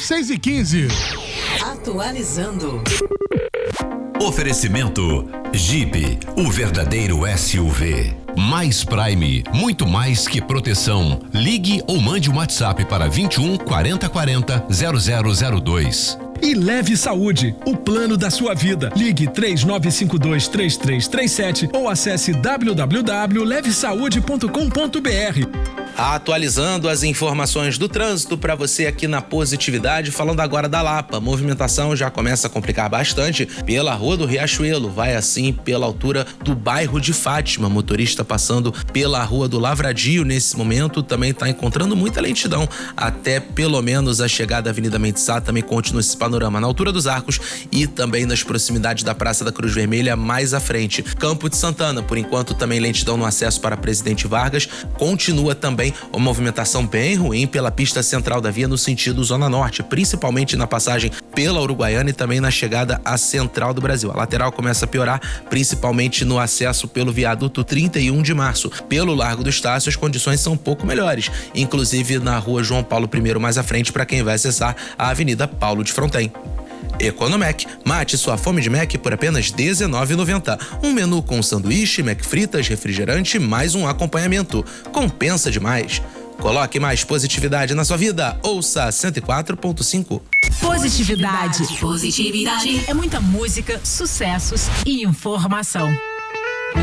6h15. Atualizando. Oferecimento Jeep, o verdadeiro SUV. Mais Prime, muito mais que proteção. Ligue ou mande um WhatsApp para 21 40 40 0002. E Leve Saúde, o plano da sua vida. Ligue 3952-3337 ou acesse www.levesaude.com.br. Atualizando as informações do trânsito para você aqui na Positividade, falando agora da Lapa. A movimentação já começa a complicar bastante pela Rua do Riachuelo, vai assim pela altura do bairro de Fátima. Motorista passando pela Rua do Lavradio nesse momento também está encontrando muita lentidão, até pelo menos a chegada da Avenida Mendes Sá. Também continua esse panorama na altura dos Arcos e também nas proximidades da Praça da Cruz Vermelha mais à frente. Campo de Santana, por enquanto também lentidão no acesso para Presidente Vargas. Continua também uma movimentação bem ruim pela pista central da via no sentido Zona Norte, principalmente na passagem pela Uruguaiana e também na chegada à Central do Brasil. A lateral começa a piorar, principalmente no acesso pelo viaduto 31 de março. Pelo Largo do Estácio, as condições são um pouco melhores, inclusive na Rua João Paulo I mais à frente para quem vai acessar a Avenida Paulo de Fronten. Economec, mate sua fome de Mac por apenas R$19,90. Um menu com sanduíche, Mac fritas, refrigerante, mais um acompanhamento. Compensa demais. Coloque mais positividade na sua vida. Ouça 104.5. Positividade. Positividade. É muita música, sucessos e informação.